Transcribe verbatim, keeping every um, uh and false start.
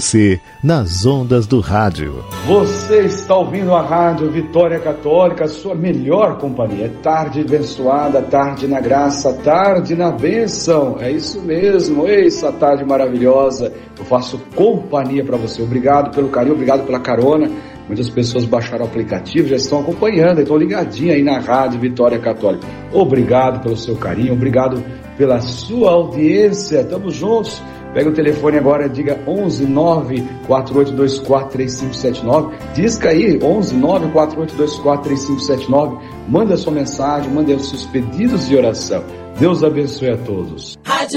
você nas ondas do rádio. Você está ouvindo a Rádio Vitória Católica, sua melhor companhia. Tarde abençoada, tarde na graça, tarde na bênção. É isso mesmo, essa tarde maravilhosa. Eu faço companhia para você. Obrigado pelo carinho, obrigado pela carona. Muitas pessoas baixaram o aplicativo, já estão acompanhando, estão ligadinhos aí na Rádio Vitória Católica. Obrigado pelo seu carinho, obrigado pela sua audiência. Estamos juntos. Pega o telefone agora, diga onze nove quatro oito dois quatro três cinco sete nove. Disca aí, onze nove quatro oito dois quatro três cinco sete nove. Manda a sua mensagem, manda os seus pedidos de oração. Deus abençoe a todos.